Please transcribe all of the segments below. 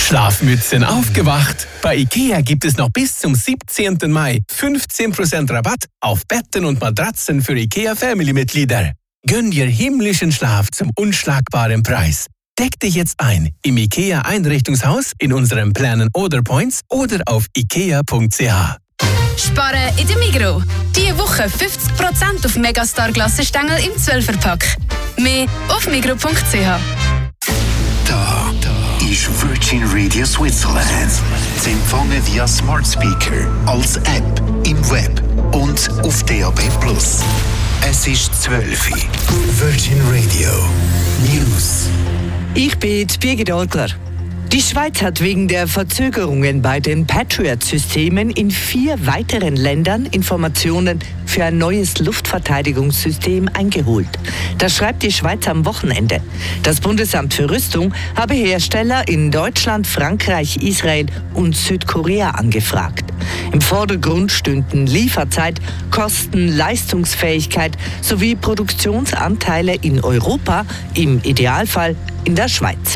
Schlafmützen aufgewacht. Bei IKEA gibt es noch bis zum 17. Mai 15% Rabatt auf Betten und Matratzen für IKEA Family-Mitglieder. Gönn dir himmlischen Schlaf zum unschlagbaren Preis. Deck dich jetzt ein im IKEA Einrichtungshaus, in unseren Planen oder Points oder auf ikea.ch. Sparen in der Migros. Diese Woche 50% auf Megastar Glassenstängel im 12er-Pack. Mehr auf migros.ch. Da ist Virgin Radio Switzerland. Zu empfangen via Smart Speaker, als App, im Web und auf DAB+. Es ist 12 Uhr. Virgin Radio News. Ich bin Birgit Oltler. Die Schweiz hat wegen der Verzögerungen bei den Patriot-Systemen in 4 weiteren Ländern Informationen für ein neues Luftverteidigungssystem eingeholt. Das schreibt die Schweiz am Wochenende. Das Bundesamt für Rüstung habe Hersteller in Deutschland, Frankreich, Israel und Südkorea angefragt. Im Vordergrund stünden Lieferzeit, Kosten, Leistungsfähigkeit sowie Produktionsanteile in Europa, im Idealfall in der Schweiz.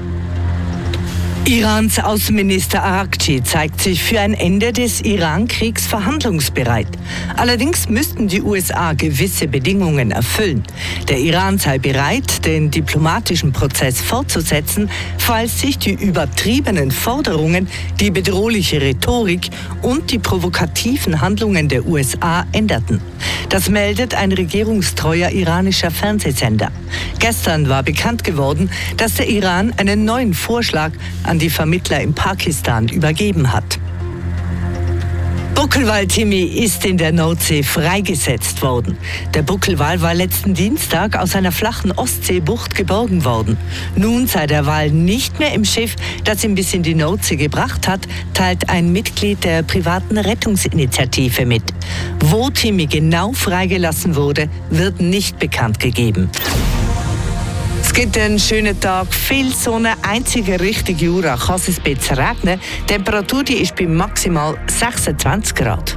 Irans Außenminister Araghchi zeigt sich für ein Ende des Iran-Kriegs verhandlungsbereit. Allerdings müssten die USA gewisse Bedingungen erfüllen. Der Iran sei bereit, den diplomatischen Prozess fortzusetzen, falls sich die übertriebenen Forderungen, die bedrohliche Rhetorik und die provokativen Handlungen der USA änderten. Das meldet ein regierungstreuer iranischer Fernsehsender. Gestern war bekannt geworden, dass der Iran einen neuen Vorschlag an die Vermittler in Pakistan übergeben hat. Buckelwal-Timmy ist in der Nordsee freigesetzt worden. Der Buckelwal war letzten Dienstag aus einer flachen Ostseebucht geborgen worden. Nun sei der Wal nicht mehr im Schiff, das ihn bis in die Nordsee gebracht hat, teilt ein Mitglied der privaten Rettungsinitiative mit. Wo Timmy genau freigelassen wurde, wird nicht bekannt gegeben. Es gibt einen schönen Tag, viel Sonne, einzige Richtung Jura kann es ein bisschen regnen. Die Temperatur die ist bei maximal 26 Grad.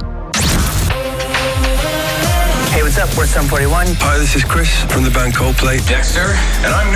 Hey, what's up? We're Sum 41. Hi, this is Chris from the band Coldplay. Dexter, and I'm